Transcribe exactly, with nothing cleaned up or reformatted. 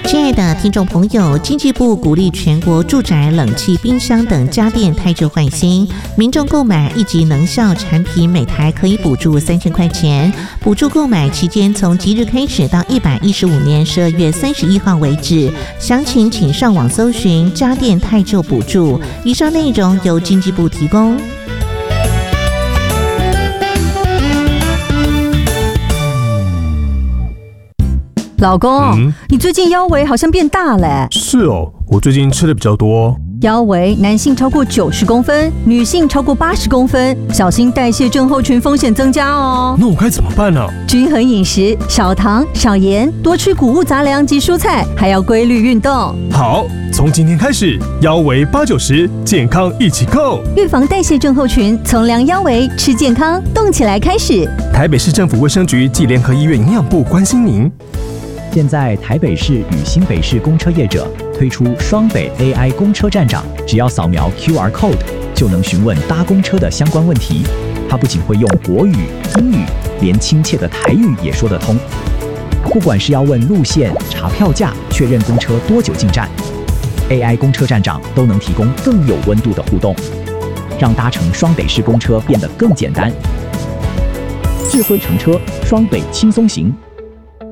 亲爱的听众朋友，经济部鼓励全国住宅冷气、冰箱等家电汰旧换新，民众购买一级能效产品，每台可以补助三千块钱。补助购买期间从即日开始到一百一十五年十二月三十一号为止。详情请上网搜寻家电汰旧补助。以上内容由经济部提供。 老公， 嗯， 你最近腰围好像变大了。 是哦，我最近吃的比较多。 腰围男性超过九十公分，女性超过八十公分，小心代谢症候群风险增加哦。 那我该怎么办呢？ 均衡饮食，少糖少盐，多吃谷物杂粮及蔬菜，还要规律运动。 好，从今天开始，腰围八九十，健康一起够。 预防代谢症候群，从量腰围、吃健康、动起来开始。 台北市政府卫生局暨联合医院营养部关心您。 现在台北市与新北市公车业者推出双北 A I 公车站长，只要扫描 Q R code 就能询问搭公车的相关问题。他不仅会用国语、英语，连亲切的台语也说得通。不管是要问路线、查票价、确认公车多久进站， A I 公车站长都能提供更有温度的互动，让搭乘双北市公车变得更简单。智慧乘车，双北轻松行。